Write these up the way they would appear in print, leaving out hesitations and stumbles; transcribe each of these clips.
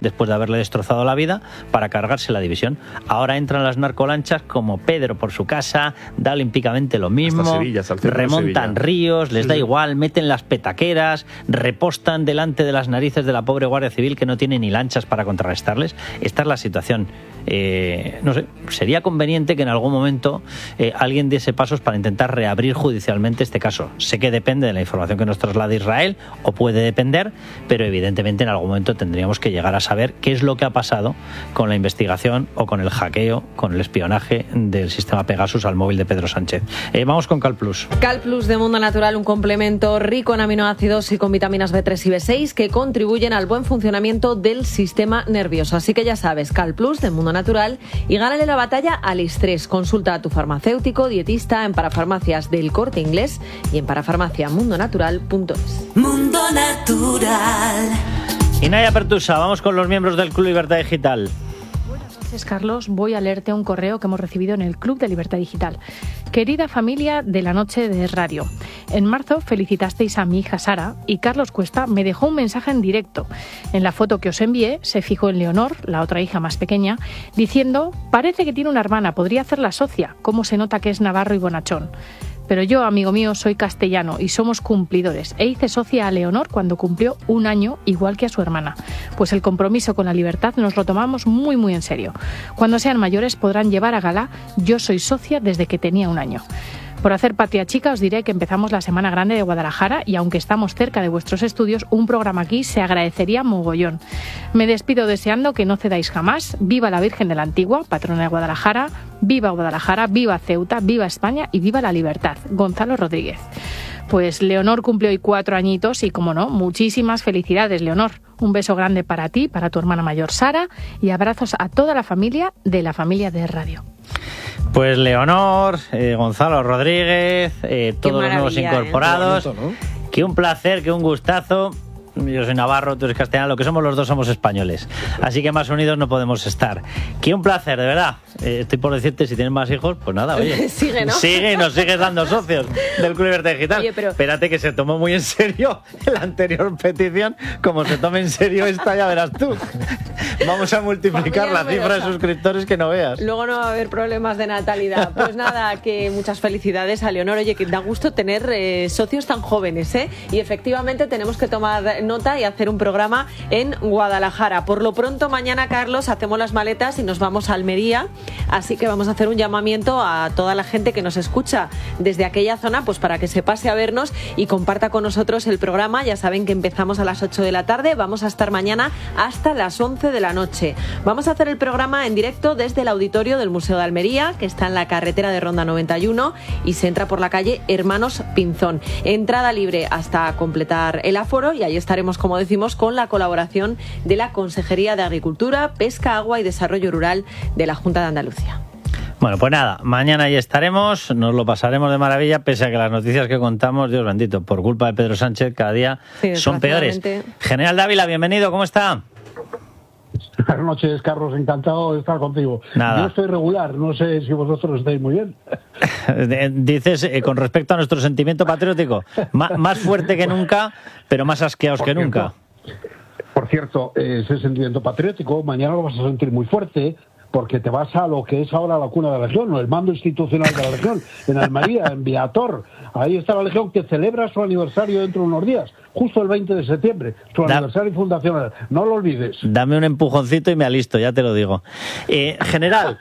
después de haberle destrozado la vida, para cargarse la división. Ahora entran las narcolanchas como Pedro por su casa, da olímpicamente lo mismo, Sevilla, remontan ríos, les da igual, meten las petaqueras, repostan delante de las narices de la pobre Guardia Civil que no tiene ni lanchas para contrarrestarles. Esta es la situación. No sé, sería conveniente que en algún momento alguien diese pasos para intentar reabrir judicialmente este caso. Sé que depende de la información que nos traslade Israel, o puede depender, pero evidentemente en algún momento tendríamos que llegar a saber qué es lo que ha pasado con la investigación o con el hackeo, con el espionaje del sistema Pegasus al móvil de Pedro Sánchez. Vamos con CalPlus. CalPlus de Mundo Natural, un complemento rico en aminoácidos y con vitaminas B3 y B6 que contribuyen al buen funcionamiento del sistema nervioso. Así que ya sabes, CalPlus de Mundo Natural, y gánale la batalla al estrés. Consulta a tu farmacéutico, dietista en Parafarmacias del Corte Inglés y en parafarmaciamundonatural.es. Mundo Natural. Inaya Pertusa, vamos con los miembros del Club Libertad Digital. Buenas noches, Carlos. Voy a leerte un correo que hemos recibido en el Club de Libertad Digital. Querida familia de la noche de radio, en marzo felicitasteis a mi hija Sara y Carlos Cuesta me dejó un mensaje en directo. En la foto que os envié se fijó en Leonor, la otra hija más pequeña, diciendo: parece que tiene una hermana, podría hacerla socia, cómo se nota que es navarro y bonachón. Pero yo, amigo mío, soy castellano y somos cumplidores. E hice socia a Leonor cuando cumplió 1 año, igual que a su hermana. Pues el compromiso con la libertad nos lo tomamos muy, muy en serio. Cuando sean mayores podrán llevar a gala: yo soy socia desde que tenía 1 año. Por hacer patria chica os diré que empezamos la Semana Grande de Guadalajara y aunque estamos cerca de vuestros estudios, un programa aquí se agradecería mogollón. Me despido deseando que no cedáis jamás. Viva la Virgen de la Antigua, patrona de Guadalajara. Viva Guadalajara, viva Ceuta, viva España y viva la libertad. Gonzalo Rodríguez. Pues Leonor cumplió hoy 4 añitos y, como no, muchísimas felicidades, Leonor. Un beso grande para ti, para tu hermana mayor Sara y abrazos a toda la familia de Radio. Pues Leonor, Gonzalo Rodríguez, todos los nuevos incorporados. Bonito, ¿no? Que un placer, que un gustazo. Yo soy navarro, tú eres castellano, lo que somos los dos somos españoles. Así que más unidos no podemos estar. Que un placer, de verdad. Estoy por decirte, si tienes más hijos, pues nada, oye. Sigue, ¿no? Sigue y nos sigues dando socios del Club Libertad Digital. Oye, pero... Espérate, que se tomó muy en serio la anterior petición. Como se tome en serio esta, ya verás tú. Vamos a multiplicar la cifra de suscriptores que no veas. Luego no va a haber problemas de natalidad. Pues nada, que muchas felicidades a Leonor. Oye, que da gusto tener socios tan jóvenes, ¿eh? Y efectivamente tenemos que tomar nota y hacer un programa en Guadalajara. Por lo pronto, mañana, Carlos, hacemos las maletas y nos vamos a Almería. Así que vamos a hacer un llamamiento a toda la gente que nos escucha desde aquella zona, pues para que se pase a vernos y comparta con nosotros el programa. Ya saben que empezamos a las 8 de la tarde, vamos a estar mañana hasta las 11 de la noche. Vamos a hacer el programa en directo desde el auditorio del Museo de Almería, que está en la carretera de Ronda 91 y se entra por la calle Hermanos Pinzón. Entrada libre hasta completar el aforo y ahí estaremos, como decimos, con la colaboración de la Consejería de Agricultura, Pesca, Agua y Desarrollo Rural de la Junta de Andalucía. Bueno, pues nada, mañana ya estaremos, nos lo pasaremos de maravilla, pese a que las noticias que contamos, Dios bendito, por culpa de Pedro Sánchez, cada día son peores. General Dávila, bienvenido, ¿cómo está? Buenas noches, Carlos, encantado de estar contigo. Nada. Yo estoy regular, no sé si vosotros estáis muy bien. Dices, con respecto a nuestro sentimiento patriótico, más fuerte que nunca, pero más asqueados que nunca. Por cierto, ese sentimiento patriótico mañana lo vas a sentir muy fuerte, porque te vas a lo que es ahora la cuna de la Legión, el mando institucional de la Legión, en Almería, en Viator. Ahí está la Legión, que celebra su aniversario dentro de unos días, justo el 20 de septiembre, su aniversario fundacional. No lo olvides. Dame un empujoncito y me alisto, ya te lo digo. General,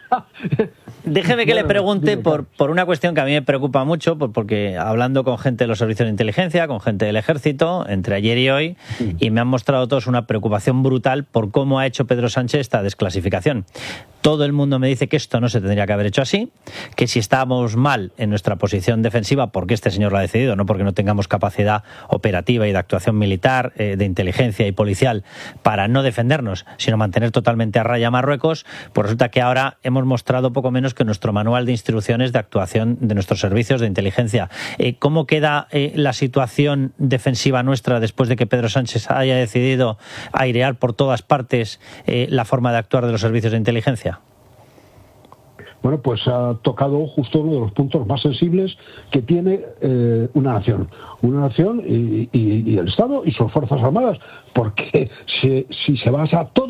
déjeme que le pregunte por una cuestión que a mí me preocupa mucho, porque hablando con gente de los servicios de inteligencia, con gente del Ejército, entre ayer y hoy, y me han mostrado todos una preocupación brutal por cómo ha hecho Pedro Sánchez esta desclasificación. Todo el mundo me dice que esto no se tendría que haber hecho así, que si estábamos mal en nuestra posición defensiva, porque este señor lo ha decidido, no porque no tengamos capacidad operativa y de actuación militar, de inteligencia y policial para no defendernos, sino mantener totalmente a raya a Marruecos, pues resulta que ahora hemos mostrado poco menos que nuestro manual de instrucciones de actuación de nuestros servicios de inteligencia. ¿Cómo queda la situación defensiva nuestra después de que Pedro Sánchez haya decidido airear por todas partes la forma de actuar de los servicios de inteligencia? Bueno, pues ha tocado justo uno de los puntos más sensibles que tiene una nación y el Estado y sus Fuerzas Armadas, porque si se basa todo